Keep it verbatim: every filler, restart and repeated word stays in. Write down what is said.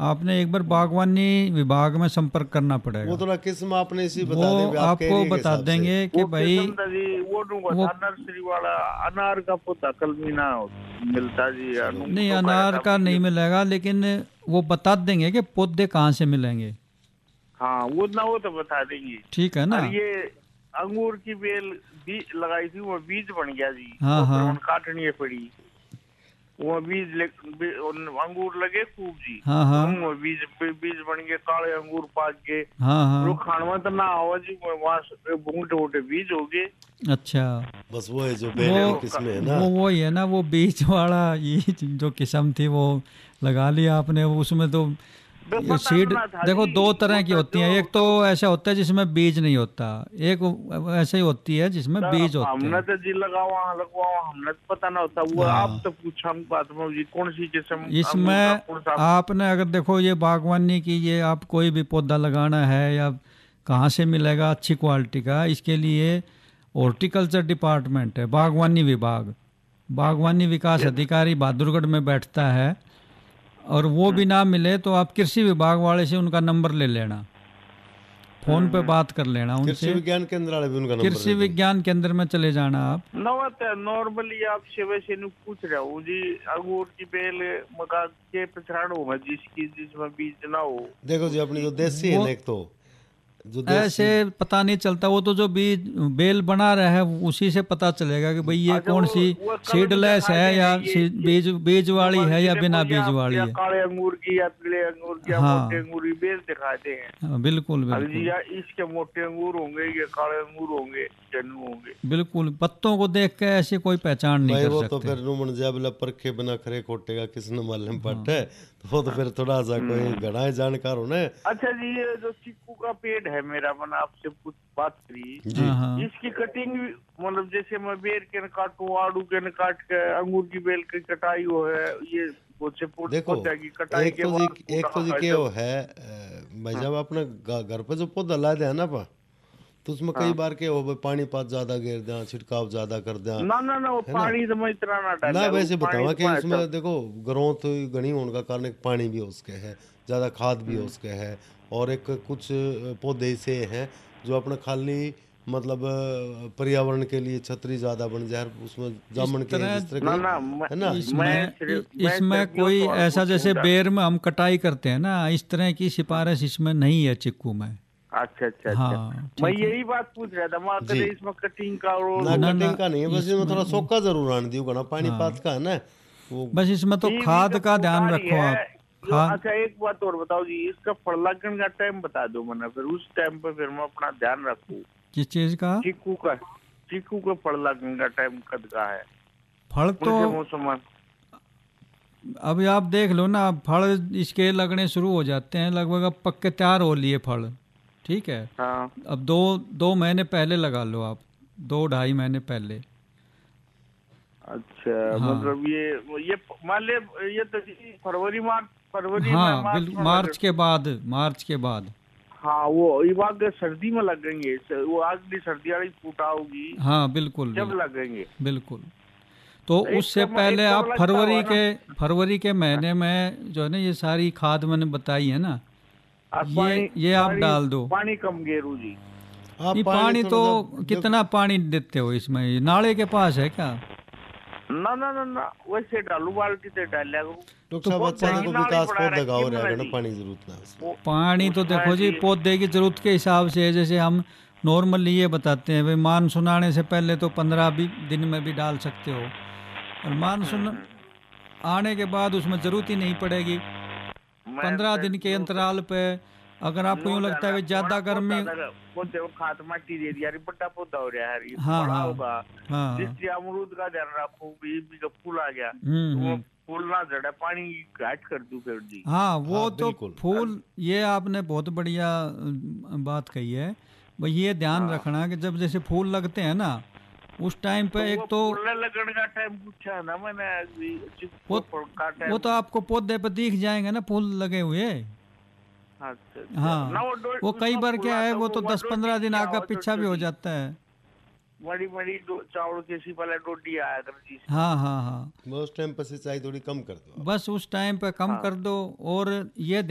आपने एक बार बागवानी विभाग में संपर्क करना पड़ेगा। वो थोड़ा किस्म आपने इसी बता वो दें, आप आपको बता देंगे कि वो भाई किस्म था जी, वो वो नर्सरी वाला अनार का पौधा कलमी ना मिलता जी। नहीं, अनार का नहीं मिलेगा, लेकिन वो बता देंगे कि पौधे कहाँ से मिलेंगे। हाँ वो ना वो तो बता देंगे, ठीक है ना। और ये अंगूर की बेल बीज लगाई थी, वो बीज बन गया जी। हाँ हाँ काटनी पड़ी, वो बीज, अंगूर लगे खूब जी। हाँ हाँ वो बीज बीज बन गए, काले अंगूर पाक के। हाँ हाँ खान में तो ना आवा जी, वहाँ मोटे मोटे बीज हो गए। अच्छा, बस वो है जो बेल की किस्म है ना, वो वो ही है ना, वो बीज वाला ये जो किस्म थी वो लगा लिया आपने। उसमें तो सीड देखो दो तरह की होती हैं, एक तो ऐसा होता है जिसमें बीज नहीं होता, एक ऐसे ही होती है जिसमें बीज होते हैं। हमने तो जी लगावा लगवावा, हमने तो पता ना होता। वो हाँ। आप तो पूछा हम बात में जी, कौन सी किस्म इसमें आपने अगर देखो ये बागवानी की, ये आप कोई भी पौधा लगाना है या कहाँ से मिलेगा अच्छी क्वालिटी का, इसके लिए हॉर्टिकल्चर डिपार्टमेंट है, बागवानी विभाग, बागवानी विकास अधिकारी बहादुरगढ़ में बैठता है। और वो भी ना मिले तो आप कृषि विभाग वाले से उनका नंबर ले लेना, फोन पे बात कर लेना उनसे। कृषि विज्ञान केंद्र वाले भी उनका नंबर कृषि विज्ञान केंद्र में चले जाना आप। नॉर्मली आप सेवे से पूछ रहा हूँ जी, अंगूर की बेल मका के पछाड़ हो जिसकी जिसमें बीज ना हो। देखो जी अपनी जो देसी है ना, एक तो जो ऐसे पता नहीं चलता, वो तो जो बीज बेल बना रहा है उसी से पता चलेगा कि भाई ये कौन सी सीडलेस है या बीज बीज वाली है या बिना बीज वाली है। काले अंगूर की या पीले अंगूर की या मोटे अंगूर की बेल दिखाते हैं। हाँ, बिल्कुल बिल्कुल। या इसके मोटे अंगूर होंगे या काले अंगूर होंगे, जन्नू होंगे। बिल्कुल, पत्तों को देख के ऐसे कोई पहचान नहीं कर वो सकते। तो फिर नुमन जब परखे बिना खरे खोटे का किसने मालूम पट है, तो वो तो फिर थोड़ा सा कोई घना जानकार होना है। अच्छा जी, ये जो चिक्कू का पेड़ है मेरा, मैंने आपसे कुछ बात करी, इसकी कटिंग मतलब जैसे मैं बेर के न काटू, आड़ू के न काट के अंगूर की बेल की कटाई हो है, ये देखो कटाई एक तो जी एक तो जी क्या हो है भाई, जब अपने घर पे जो पौधा ला दे ना पा, तो उसमें कई बार क्या हो, पानी पात ज्यादा गिर दिया, छिड़काव ज्यादा कर दिया ना ना ना, वो पानी तो मैं इतना ना डाला ना। वैसे बतावा कि उसमें देखो ग्रोथ घनी होने का कारण एक पानी भी हो उसके है, ज्यादा खाद भी हो उसके है, और एक कुछ पौधे से हैं जो अपना खाली मतलब पर्यावरण के लिए छतरी ज्यादा बन जाए, उसमें जामन के जिस तरह है ना। इसमें इसमें कोई ऐसा जैसे बेर में हम कटाई करते हैं ना, इस तरह की सिफारिश इसमें नहीं है चिक्कू में। अच्छा अच्छा हाँ, मैं यही बात पूछ रहा था, मैं इसमें कटिंग का और ना, ना कटिंग का नहीं है, बस इसमें थोड़ा सोखा जरूर आने दियो ना, पानी पात का है ना वो। बस इसमें तो खाद का ध्यान रखो आप। अच्छा एक बात और बताओ जी, इसका फल लगने का टाइम बता दो मैंने, फिर उस टाइम पे फिर मैं अपना ध्यान रखूं। किस चीज का? चीकू का चीकू का फल लगने का टाइम कब का है? फल तो मौसम अभी आप देख लो ना, फल इसके लगने शुरू हो जाते हैं लगभग, अब पक के तैयार हो लिए फल, ठीक है। हाँ। अब दो दो महीने पहले लगा लो आप, दो ढाई महीने पहले। अच्छा हाँ। मतलब ये ये मान ले ये तो फरवरी मार्च फरवरी हाँ मार्च, मार्च के बाद मार्च के बाद हाँ वो ये बात सर्दी में लगेंगे, वो आगे सर्दी वाली फूटा होगी। हाँ बिल्कुल जब लगेंगे बिल्कुल। तो उससे पहले आप फरवरी के फरवरी के महीने में जो है ना, ये सारी खाद मैंने बताई है ना, ये ये आप डाल दो। पानी कम गेरू जी, ये पानी तो कितना पानी देते हो इसमें? नाले के पास है क्या? ना ना ना ना वैसे डालू, बाल्टी से डाल तो बच्चा को विकास पौधे का हो रहा है ना, पानी जरूरत ना। पानी तो देखो जी पौधे की जरूरत के हिसाब से, जैसे हम नॉर्मली ये बताते हैं भाई मानसून आने से पहले तो पंद्रह दिन में भी डाल सकते हो, और मानसून आने के बाद उसमें जरूरत ही नहीं पड़ेगी। पंद्रह दिन के अंतराल पे अगर आपको यूँ लगता है ज्यादा गर्मी, खाद माटी दे दिया, बड़ा पौधा हो रहा है, हाँ बड़ा हाँ होगा। हाँ, जिससे अमरूद का ध्यान रखो, भी का फूल आ गया, तो फूल ना जड़ा, पानी घाट कर दूं फिर जी। हाँ वो हाँ, तो फूल, ये आपने बहुत बढ़िया बात कही है भाई, ये ध्यान हाँ। रखना कि जब जैसे फूल लगते हैं ना उस टाइम पे, तो एक तो लगने का टाइम पूछा ना मैंने, वो, वो तो आपको पौधे पे दिख जाएंगे ना फूल लगे हुए। अच्छा, हाँ ना, वो, वो कई बार क्या है, वो तो दस पंद्रह दिन आगे पीछा भी हो जाता है। बड़ी बड़ी चावल कैसी पहले रोटी आया करती। हाँ हाँ हाँ, उस टाइम पर सिंचाई थोड़ी कम कर दो, बस उस टाइम पे कम हाँ। कर दो। और ये